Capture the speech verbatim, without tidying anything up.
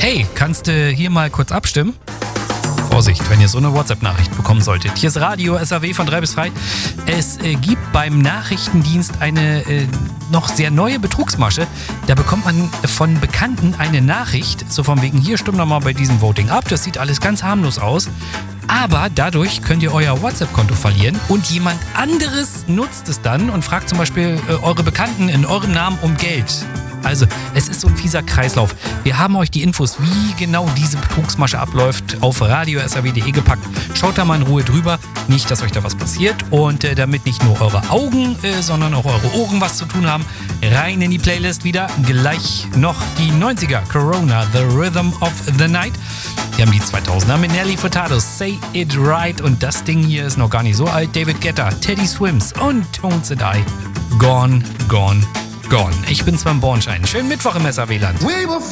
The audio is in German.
Hey, kannst du hier mal kurz abstimmen? Vorsicht, wenn ihr so eine WhatsApp-Nachricht bekommen solltet. Hier ist Radio S A W von drei bis frei. Es äh, gibt beim Nachrichtendienst eine äh, noch sehr neue Betrugsmasche. Da bekommt man von Bekannten eine Nachricht, so von wegen, hier, stimmt doch mal bei diesem Voting ab. Das sieht alles ganz harmlos aus. Aber dadurch könnt ihr euer WhatsApp-Konto verlieren und jemand anderes nutzt es dann und fragt zum Beispiel äh, eure Bekannten in eurem Namen um Geld. Also, es ist so ein fieser Kreislauf. Wir haben euch die Infos, wie genau diese Betrugsmasche abläuft, auf radio s a w punkt d e gepackt. Schaut da mal in Ruhe drüber. Nicht, dass euch da was passiert. Und äh, damit nicht nur eure Augen, äh, sondern auch eure Ohren was zu tun haben, rein in die Playlist wieder. Gleich noch die neunziger. Corona, The Rhythm of the Night. Wir haben die zweitausender mit Nelly Furtado, Say It Right. Und das Ding hier ist noch gar nicht so alt. David Guetta, Teddy Swims und Tones and I. Gone, gone, gone. Ich bin Sven Bornschein. Schönen Mittwoch im S A W-Land.